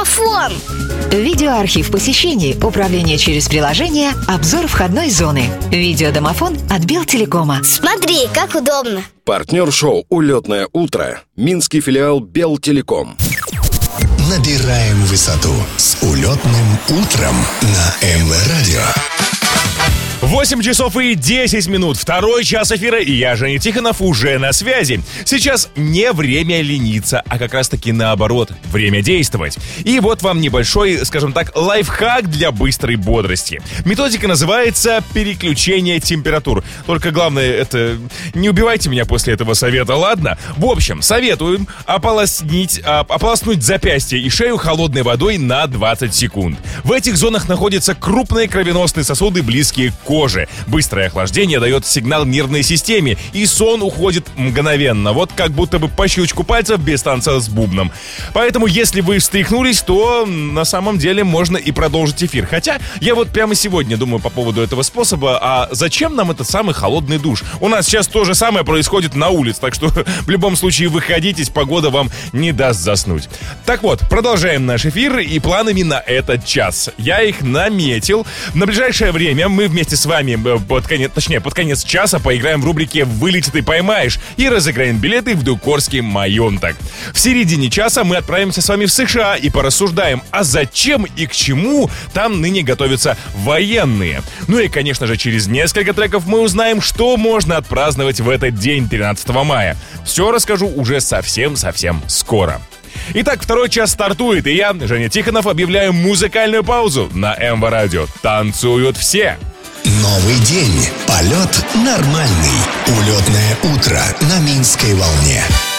Домофон. Видеоархив посещений, управление через приложение, обзор входной зоны. Видеодомофон от Белтелекома. Смотри, как удобно. Партнер шоу «Улетное утро» – Минский филиал Белтелеком. Набираем высоту с улетным утром на МВ-радио. 8 часов и 10 минут. Второй час эфира, и я, Женя Тихонов, уже на связи. Сейчас не время лениться, а как раз-таки наоборот, время действовать. И вот вам небольшой, скажем так, лайфхак для быстрой бодрости. Методика называется «переключение температур». Только главное, это не убивайте меня после этого совета, ладно? В общем, советуем ополоснуть запястье и шею холодной водой на 20 секунд. В этих зонах находятся крупные кровеносные сосуды, близкие к коже. Быстрое охлаждение дает сигнал нервной системе, и сон уходит мгновенно, вот как будто бы по щелчку пальцев без танца с бубном. Поэтому, если вы встряхнулись, то на самом деле можно и продолжить эфир. Хотя я вот прямо сегодня думаю по поводу этого способа, а зачем нам этот самый холодный душ? У нас сейчас то же самое происходит на улице, так что в любом случае выходитесь, погода вам не даст заснуть. Так вот, продолжаем наш эфир и планами на этот час. Я их наметил. На ближайшее время мы вместе с вами под конец часа поиграем в рубрике «Вылетит и поймаешь» и разыграем билеты в Дюкорский Майонтак. В середине часа мы отправимся с вами в США и порассуждаем, а зачем и к чему там ныне готовятся военные. Ну и, конечно же, через несколько треков мы узнаем, что можно отпраздновать в этот день, 13 мая. Все расскажу уже совсем-совсем скоро. Итак, второй час стартует, и я, Женя Тихонов, объявляю музыкальную паузу на МВ-радио. Танцуют все! Новый день. Полет нормальный. Улетное утро на Минской волне.